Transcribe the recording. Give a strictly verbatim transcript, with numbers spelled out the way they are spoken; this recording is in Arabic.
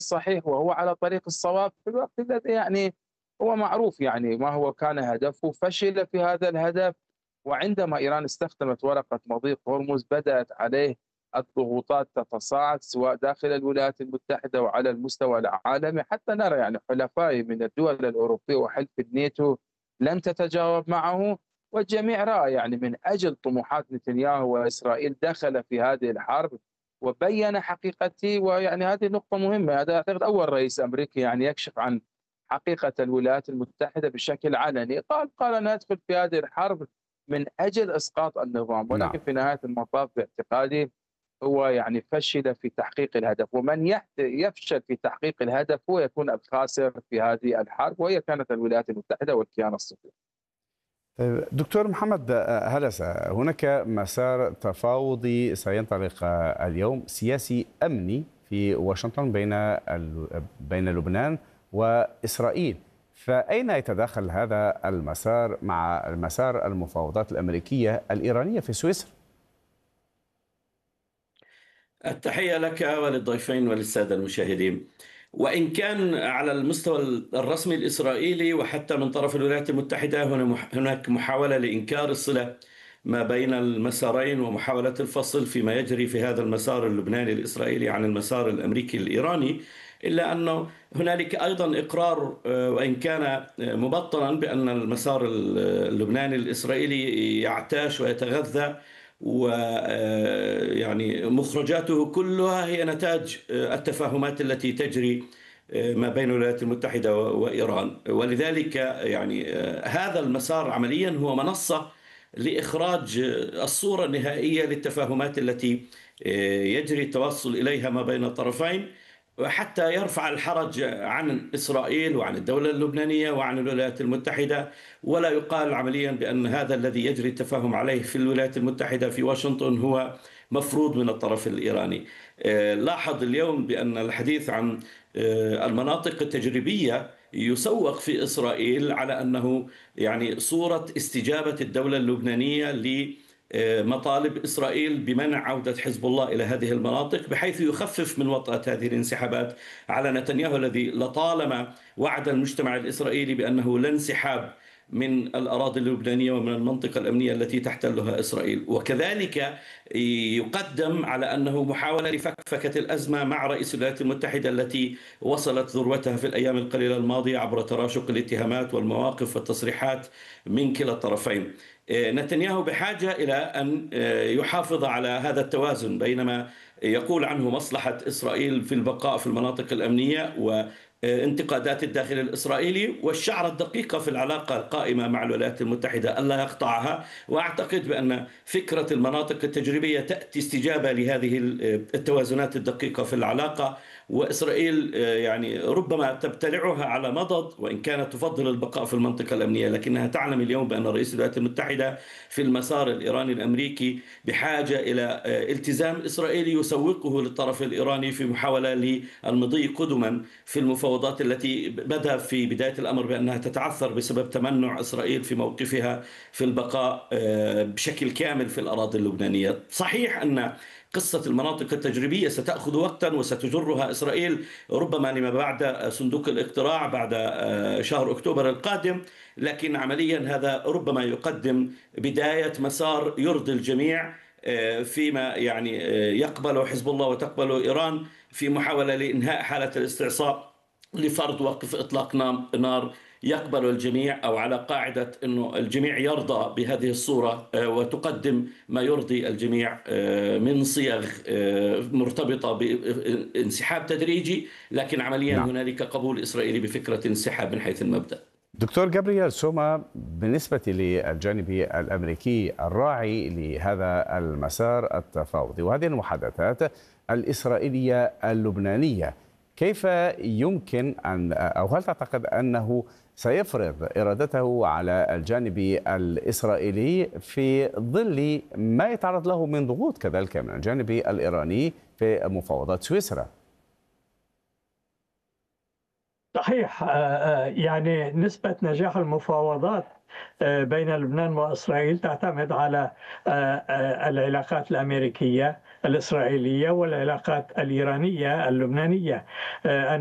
الصحيح وهو على طريق الصواب في الوقت الذي يعني هو معروف يعني ما هو كان هدفه، فشل في هذا الهدف. وعندما إيران استخدمت ورقة مضيق هرمز بدأت عليه الضغوطات تتصاعد سواء داخل الولايات المتحدة وعلى المستوى العالمي، حتى نرى يعني حلفائه من الدول الأوروبية وحلف الناتو لم تتجاوب معه. والجميع رأى يعني من أجل طموحات نتنياهو وإسرائيل دخل في هذه الحرب وبين حقيقته. ويعني هذه نقطة مهمة، هذا أعتقد أول رئيس أمريكي يعني يكشف عن حقيقة الولايات المتحدة بشكل علني. قال قال أنا أدخل في هذه الحرب من أجل إسقاط النظام، ولكن نعم. في نهاية المطاف باعتقادي هو يعني فشل في تحقيق الهدف، ومن يحت- يفشل في تحقيق الهدف هو يكون الخاسر في هذه الحرب، وهي كانت الولايات المتحدة والكيان الصهيوني. طيب دكتور محمد هلس، هناك مسار تفاوضي سينطلق اليوم سياسي أمني في واشنطن بين ال- بين لبنان وإسرائيل، فأين يتداخل هذا المسار مع مسار المفاوضات الأمريكية الإيرانية في سويسرا؟ التحية لك وللضيفين وللسادة المشاهدين. وإن كان على المستوى الرسمي الإسرائيلي وحتى من طرف الولايات المتحدة هناك محاولة لإنكار الصلة ما بين المسارين ومحاولة الفصل فيما يجري في هذا المسار اللبناني الإسرائيلي عن المسار الأمريكي الإيراني، إلا أنه هنالك أيضا إقرار وإن كان مبطنا بأن المسار اللبناني الإسرائيلي يعتاش ويتغذى ويعني مخرجاته كلها هي نتاج التفاهمات التي تجري ما بين الولايات المتحدة وإيران. ولذلك يعني هذا المسار عمليا هو منصة لإخراج الصورة النهائية للتفاهمات التي يجري التوصل إليها ما بين الطرفين، وحتى يرفع الحرج عن إسرائيل وعن الدولة اللبنانية وعن الولايات المتحدة، ولا يقال عمليا بأن هذا الذي يجري التفاهم عليه في الولايات المتحدة في واشنطن هو مفروض من الطرف الإيراني. لاحظ اليوم بأن الحديث عن المناطق التجريبية يسوق في إسرائيل على أنه يعني صورة استجابة الدولة اللبنانية ل مطالب إسرائيل بمنع عودة حزب الله إلى هذه المناطق، بحيث يخفف من وطأة هذه الانسحابات على نتنياهو الذي لطالما وعد المجتمع الإسرائيلي بأنه لا انسحاب من الأراضي اللبنانية ومن المنطقة الأمنية التي تحتلها إسرائيل. وكذلك يقدم على أنه محاولة لفكفكة الأزمة مع رئيس الولايات المتحدة التي وصلت ذروتها في الأيام القليلة الماضية عبر تراشق الاتهامات والمواقف والتصريحات من كلا الطرفين. نتنياهو بحاجة إلى أن يحافظ على هذا التوازن بينما يقول عنه مصلحة إسرائيل في البقاء في المناطق الأمنية وانتقادات الداخل الإسرائيلي والشعر الدقيقة في العلاقة القائمة مع الولايات المتحدة ألا يقطعها. وأعتقد بأن فكرة المناطق التجريبية تأتي استجابة لهذه التوازنات الدقيقة في العلاقة، وإسرائيل يعني ربما تبتلعها على مضض وإن كانت تفضل البقاء في المنطقة الأمنية، لكنها تعلم اليوم بأن رئيس الولايات المتحدة في المسار الإيراني الأمريكي بحاجة إلى التزام إسرائيلي يسوقه للطرف الإيراني في محاولة للمضي قدما في المفاوضات التي بدأ في بداية الأمر بأنها تتعثر بسبب تمنع إسرائيل في موقفها في البقاء بشكل كامل في الأراضي اللبنانية. صحيح أن قصة المناطق التجريبية ستأخذ وقتا وستجرها إسرائيل ربما لما بعد صندوق الاقتراع بعد شهر أكتوبر القادم، لكن عمليا هذا ربما يقدم بداية مسار يرضي الجميع فيما يعني يقبله حزب الله وتقبله إيران في محاولة لإنهاء حالة الاستعصاء لفرض وقف إطلاق نار يقبل الجميع، أو على قاعدة أنه الجميع يرضى بهذه الصورة وتقدم ما يرضي الجميع من صيغ مرتبطة بانسحاب تدريجي، لكن عمليا نعم. هنالك قبول إسرائيلي بفكرة انسحاب من حيث المبدأ. دكتور جابرييل سوما، بالنسبة للجانب الأمريكي الراعي لهذا المسار التفاوضي وهذه المحادثات الإسرائيلية اللبنانية، كيف يمكن أن أو هل تعتقد أنه سيفرض إرادته على الجانب الإسرائيلي في ظل ما يتعرض له من ضغوط كذلك من الجانب الإيراني في مفاوضات سويسرا؟ صحيح، يعني نسبة نجاح المفاوضات بين لبنان وإسرائيل تعتمد على العلاقات الأمريكية الإسرائيلية والعلاقات الإيرانية اللبنانية.